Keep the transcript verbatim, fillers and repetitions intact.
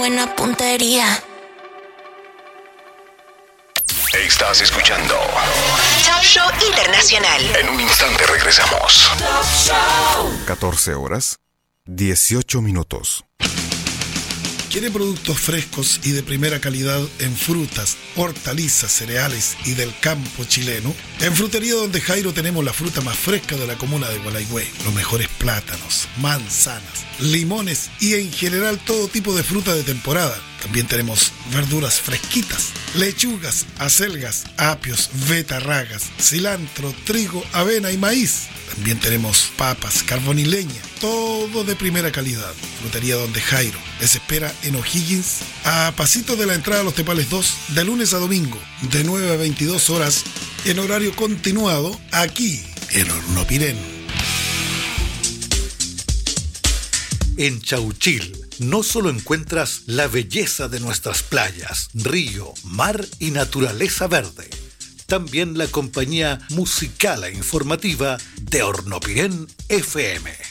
buena puntería. Estás escuchando Top Show Internacional. En un instante regresamos. catorce horas, dieciocho minutos. ¿Quiere productos frescos y de primera calidad en frutas, hortalizas, cereales y del campo chileno? En Frutería Donde Jairo tenemos la fruta más fresca de la comuna de Gualeguay. Los mejores plátanos, manzanas, limones y en general todo tipo de fruta de temporada. También tenemos verduras fresquitas, lechugas, acelgas, apios, betarragas, cilantro, trigo, avena y maíz. También tenemos papas, carbón y leña, todo de primera calidad. Frutería Donde Jairo les espera en O'Higgins, a pasito de la entrada a Los Tepales dos, de lunes a domingo, de nueve a veintidós horas, en horario continuado, aquí en Hornopirén. En Chauchil no solo encuentras la belleza de nuestras playas, río, mar y naturaleza verde, también la compañía musical e informativa de Hornopirén F M.